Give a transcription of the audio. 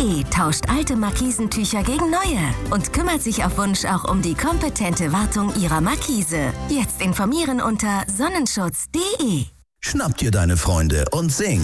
Sonnenschutz.de tauscht alte Markisentücher gegen neue und kümmert sich auf Wunsch auch um die kompetente Wartung Ihrer Markise. Jetzt informieren unter Sonnenschutz.de. Schnapp dir deine Freunde und sing.